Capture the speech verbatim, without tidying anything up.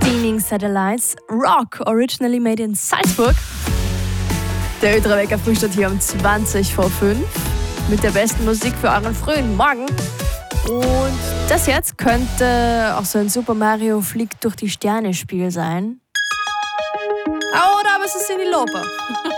Steaming Satellites, Rock, originally made in Salzburg. Der Ultrawecker frühstückt hier um zwanzig vor fünf mit der besten Musik für euren frühen Morgen. Und das jetzt könnte auch so ein Super Mario fliegt durch die Sterne Spiel sein. Oder aber es ist in die Lope.